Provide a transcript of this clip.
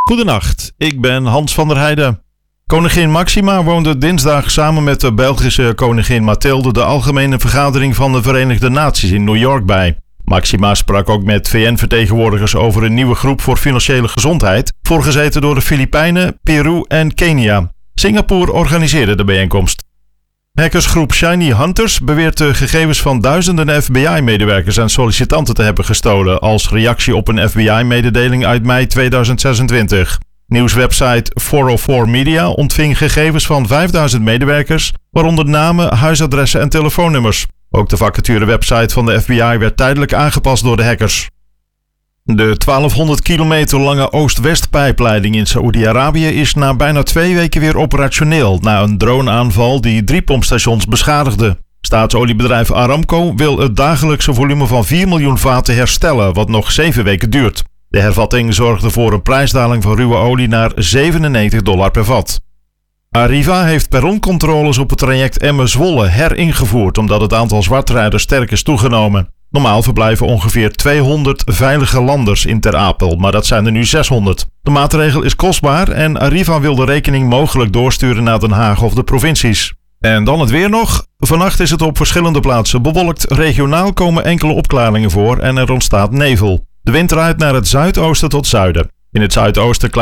Goedenacht, ik ben Hans van der Heijden. Koningin Máxima woonde dinsdag samen met de Belgische koningin Mathilde de Algemene Vergadering van de Verenigde Naties in New York bij. Máxima sprak ook met VN-vertegenwoordigers over een nieuwe groep voor financiële gezondheid, voorgezeten door de Filipijnen, Peru en Kenia. Singapore organiseerde de bijeenkomst. Hackersgroep Shiny Hunters beweert de gegevens van duizenden FBI-medewerkers en sollicitanten te hebben gestolen als reactie op een FBI-mededeling uit mei 2026. Nieuwswebsite 404 Media ontving gegevens van 5000 medewerkers, waaronder namen, huisadressen en telefoonnummers. Ook de vacaturewebsite van de FBI werd tijdelijk aangepast door de hackers. De 1200 kilometer lange Oost-West-pijpleiding in Saoedi-Arabië is na bijna 2 weken weer operationeel na een droneaanval die 3 pompstations beschadigde. Staatsoliebedrijf Aramco wil het dagelijkse volume van 4 miljoen vaten herstellen, wat nog 7 weken duurt. De hervatting zorgde voor een prijsdaling van ruwe olie naar $97 per vat. Arriva heeft perroncontroles op het traject Emmen-Zwolle heringevoerd omdat het aantal zwartrijders sterk is toegenomen. Normaal verblijven ongeveer 200 veilige landers in Ter Apel, maar dat zijn er nu 600. De maatregel is kostbaar en Arriva wil de rekening mogelijk doorsturen naar Den Haag of de provincies. En dan het weer nog. Vannacht is het op verschillende plaatsen bewolkt. Regionaal komen enkele opklaringen voor en er ontstaat nevel. De wind draait naar het zuidoosten tot zuiden. In het zuidoosten